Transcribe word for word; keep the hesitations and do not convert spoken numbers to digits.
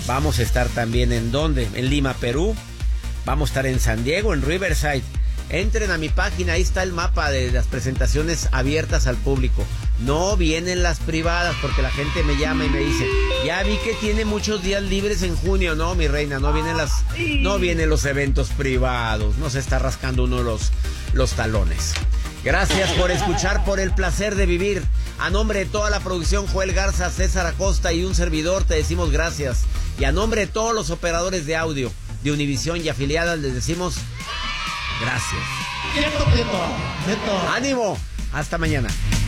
Vamos a estar también en ¿dónde? En Lima, Perú. Vamos a estar en San Diego, en Riverside. Entren a mi página, ahí está el mapa de las presentaciones abiertas al público. No vienen las privadas porque la gente me llama y me dice, ya vi que tiene muchos días libres en junio. No, mi reina, no vienen las, no vienen los eventos privados. No se está rascando uno los, los talones. Gracias por escuchar, por el placer de vivir. A nombre de toda la producción, Joel Garza, César Acosta y un servidor, te decimos gracias. Y a nombre de todos los operadores de audio de Univisión y afiliadas, les decimos gracias. ¡Ánimo! Hasta mañana.